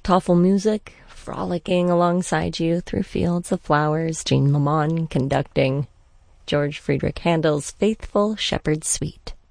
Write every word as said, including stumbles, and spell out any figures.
Tafelmusik, frolicking alongside you through fields of flowers, Jean Lamont conducting George Friedrich Handel's Faithful Shepherd's Suite.